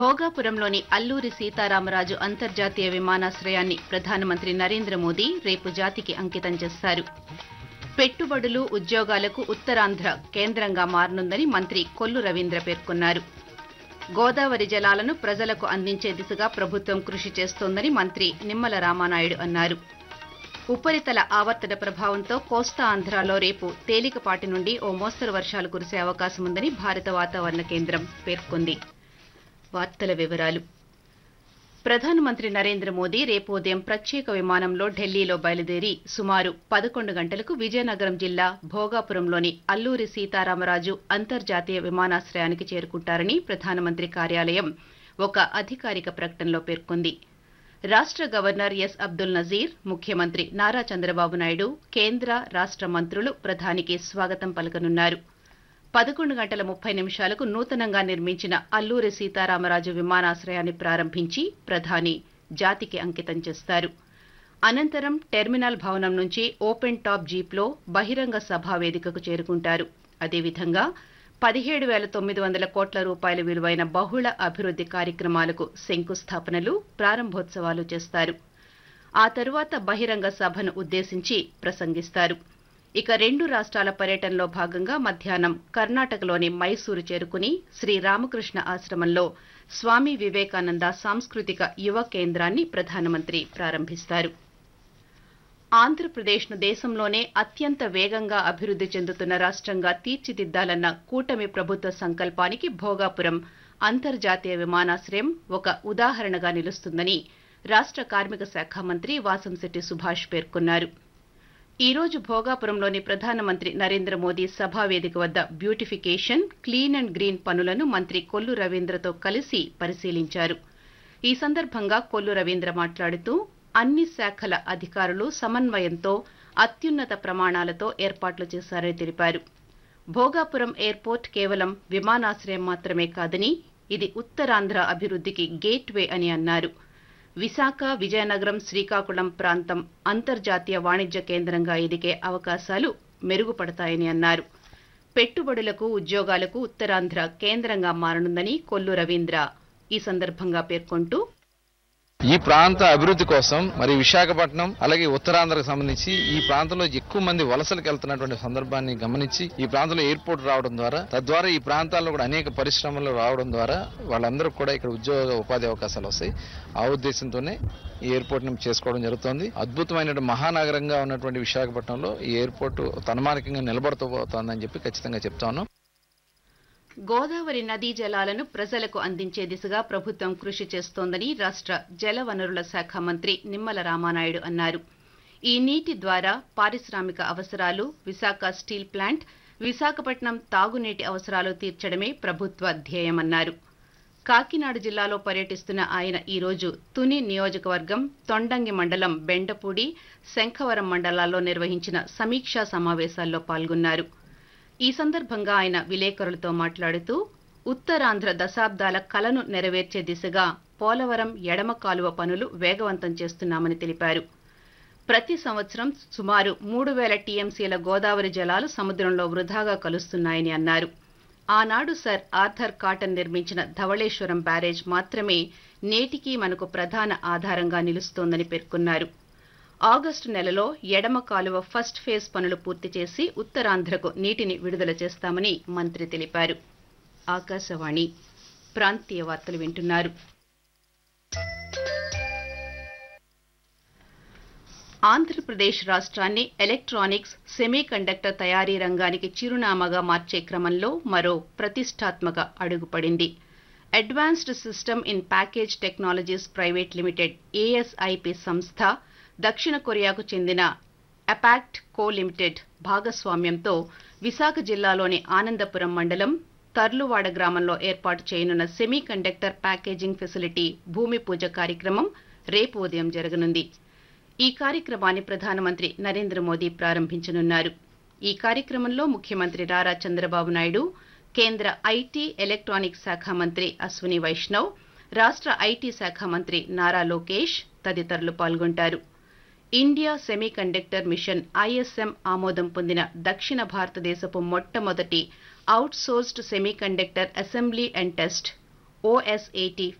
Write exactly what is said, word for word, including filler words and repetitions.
భోగాపురంలోని అల్లూరి సీతారామరాజు అంతర్జాతీయ విమానాశ్రయాన్ని ప్రధానమంత్రి నరేంద్ర మోదీ రేపు జాతికి అంకితం చేస్తారు. పెట్టుబడులు, ఉద్యోగాలకు ఉత్తరాంధ్ర కేంద్రంగా మారనుందని మంత్రి కొల్లు రవీంద్ర పేర్కొన్నారు. గోదావరి జలాలను ప్రజలకు అందించే దిశగా ప్రభుత్వం కృషి చేస్తోందని మంత్రి నిమ్మల రామానాయుడు అన్నారు. ఉపరితల ఆవర్తన ప్రభావంతో కోస్తా ఆంధ్రాలో రేపు తేలికపాటి నుండి ఓ మోస్తరు వర్షాలు కురిసే అవకాశముందని భారత వాతావరణ కేంద్రం పేర్కొంది. వార్తల వివరాలు. ప్రధానమంత్రి నరేంద్ర మోదీ రేపు ఉదయం ప్రత్యేక విమానంలో ఢిల్లీలో బయలుదేరి సుమారు పదకొండు గంటలకు విజయనగరం జిల్లా భోగాపురంలోని అల్లూరి సీతారామరాజు అంతర్జాతీయ విమానాశ్రయానికి చేరుకుంటారని ప్రధానమంత్రి కార్యాలయం ఒక అధికారిక ప్రకటనలో పేర్కొంది. రాష్ట గవర్నర్ ఎస్ అబ్దుల్ నజీర్, ముఖ్యమంత్రి నారా చంద్రబాబు నాయుడు, కేంద్ర, రాష్ట మంత్రులు ప్రధానికి స్వాగతం పలకనున్నారు. పదకొండు గంటల ముప్పై నిమిషాలకు నూతనంగా నిర్మించిన అల్లూరి సీతారామరాజు విమానాశ్రయాన్ని ప్రారంభించి ప్రధాని జాతికి అంకితం చేస్తారు. అనంతరం టెర్మినల్ భవనం నుంచి ఓపెన్ టాప్ జీప్లో బహిరంగ సభా వేదికకు చేరుకుంటారు. అదేవిధంగా పదిహేడు వేల తొమ్మిది వందల కోట్ల రూపాయల విలువైన బహుళ అభివృద్ది కార్యక్రమాలకు శంకుస్థాపనలు, ప్రారంభోత్సవాలు చేస్తారు. ఆ తరువాత బహిరంగ సభను ఉద్దేశించి ప్రసంగిస్తారు. ఇక రెండు రాష్ట్రాల పర్యటనలో భాగంగా మధ్యాహ్నం కర్ణాటకలోని మైసూరు చేరుకుని శ్రీ రామకృష్ణ ఆశ్రమంలో స్వామి వివేకానంద సాంస్కృతిక యువ కేంద్రాన్ని ప్రధానమంత్రి ప్రారంభిస్తారు. ఆంధ్రప్రదేశ్ను దేశంలోనే అత్యంత వేగంగా అభివృద్ది చెందుతున్న రాష్ట్రంగా తీర్చిదిద్దాలన్న కూటమి ప్రభుత్వ సంకల్పానికి భోగాపురం అంతర్జాతీయ విమానాశ్రయం ఒక ఉదాహరణగా నిలుస్తుందని రాష్ట కార్మిక శాఖ మంత్రి వాసంశెట్టి సుభాష్ పేర్కొన్నారు. ఈ రోజు భోగాపురంలోని ప్రధానమంత్రి నరేంద్ర మోదీ సభావేదిక వద్ద బ్యూటిఫికేషన్, క్లీన్ అండ్ గ్రీన్ పనులను మంత్రి కొల్లు రవీంద్రతో కలిసి పరిశీలించారు. ఈ సందర్భంగా కొల్లు రవీంద్ర మాట్లాడుతూ అన్ని శాఖల అధికారులు సమన్వయంతో అత్యున్నత ప్రమాణాలతో ఏర్పాట్లు చేశారని తెలిపారు. భోగాపురం ఎయిర్పోర్ట్ కేవలం విమానాశ్రయం మాత్రమే కాదని ఇది ఉత్తరాంధ్ర అభివృద్దికి గేట్వే అని అన్నారు. విశాఖ, విజయనగరం, శ్రీకాకుళం ప్రాంతం అంతర్జాతీయ వాణిజ్య కేంద్రంగా ఎదిగే అవకాశాలు మెరుగుపడతాయని అన్నారు. పెట్టుబడులకు, ఉద్యోగాలకు ఉత్తరాంధ్ర కేంద్రంగా మారనుందని కొల్లు రవీంద్ర ఈ సందర్భంగా పేర్కొంటూ, ఈ ప్రాంత అభివృద్ధి కోసం మరి విశాఖపట్నం అలాగే ఉత్తరాంధ్రకు సంబంధించి ఈ ప్రాంతంలో ఎక్కువ మంది వలసలకు వెళ్తున్నటువంటి సందర్భాన్ని గమనించి ఈ ప్రాంతంలో ఎయిర్పోర్ట్ రావడం ద్వారా తద్వారా ఈ ప్రాంతాల్లో కూడా అనేక పరిశ్రమలు రావడం ద్వారా వాళ్ళందరూ కూడా ఇక్కడ ఉద్యోగ ఉపాధి అవకాశాలు వస్తాయి. ఆ ఉద్దేశంతోనే ఈ ఎయిర్పోర్ట్ ని చేసుకోవడం జరుగుతోంది. అద్భుతమైన మహానగరంగా ఉన్నటువంటి విశాఖపట్నంలో ఈ ఎయిర్పోర్ట్ తన్మానికంగా నిలబడుతోందని చెప్పి ఖచ్చితంగా చెప్తాను. గోదావరి నదీ జలాలను ప్రజలకు అందించే దిశగా ప్రభుత్వం కృషి చేస్తోందని రాష్ట జలవనరుల శాఖ మంత్రి నిమ్మల రామానాయుడు అన్నారు. ఈ నీటి ద్వారా పారిశ్రామిక అవసరాలు, విశాఖ స్టీల్ ప్లాంట్, విశాఖపట్నం తాగునీటి అవసరాలు తీర్చడమే ప్రభుత్వ ధ్యేయమన్నారు. కాకినాడ జిల్లాలో పర్యటిస్తున్న ఆయన ఈ రోజు తుని నియోజకవర్గం, తొండంగి మండలం బెండపూడి, శంఖవరం మండలాల్లో నిర్వహించిన సమీక్షా సమావేశాల్లో పాల్గొన్నారు. ఈ సందర్భంగా ఆయన విలేకరులతో మాట్లాడుతూ ఉత్తరాంధ్ర దశాబ్దాల కలను నెరవేర్చే దిశగా పోలవరం ఎడమ కాలువ పనులు వేగవంతం చేస్తున్నామని తెలిపారు. ప్రతి సంవత్సరం సుమారు మూడు వేల టీఎంసీల గోదావరి జలాలు సముద్రంలో వృధాగా కలుస్తున్నాయని అన్నారు. ఆనాడు సర్ ఆర్థర్ కాటన్ నిర్మించిన ధవళేశ్వరం బ్యారేజ్ మాత్రమే నేటికీ మనకు ప్రధాన ఆధారంగా నిలుస్తోందని పేర్కొన్నారు. ఆగస్టు నెలలో ఎడమ కాలువ ఫస్ట్ ఫేజ్ పనులు పూర్తి చేసి ఉత్తరాంధ్రకు నీటిని విడుదల చేస్తామని మంత్రి తెలిపారు. ఆకాశవాణి ప్రాంతీయ వార్తలు వింటున్నారు. ఆంధ్రప్రదేశ్ రాష్ట్రాన్ని ఎలక్ట్రానిక్స్, సెమీ కండక్టర్ తయారీ రంగానికి చిరునామాగా మార్చే క్రమంలో మరో ప్రతిష్టాత్మక అడుగుపడింది. Advanced system in package technologies private limited ASIP సంస్థ దక్షిణ కొరియాకు చెందిన అపాక్ట్ కో లిమిటెడ్ భాగస్వామ్యంతో విశాఖ జిల్లాలోని ఆనందపురం మండలం తర్లువాడ గ్రామంలో ఏర్పాటు చేయనున్న సెమీ కండక్టర్ ప్యాకేజింగ్ ఫెసిలిటీ భూమి పూజ కార్యక్రమం రేపు ఉదయం జరగనుంది. ఈ కార్యక్రమాన్ని ప్రధానమంత్రి నరేంద్ర మోదీ ప్రారంభించనున్నారు. ఈ కార్యక్రమంలో ముఖ్యమంత్రి నారా చంద్రబాబు నాయుడు, కేంద్ర ఐటీ, ఎలక్ట్రానిక్స్ శాఖ మంత్రి అశ్విని వైష్ణవ్, రాష్ట్ర ఐటీ శాఖ మంత్రి నారా లోకేష్ తదితరులు పాల్గొంటారు. India semi conductor machine ISM ఆమోదం పొందిన దక్షిణ భారతదేశపు మొట్టమొదటి out sourced semi conductor assembly and test ఓఎస్ఏటీ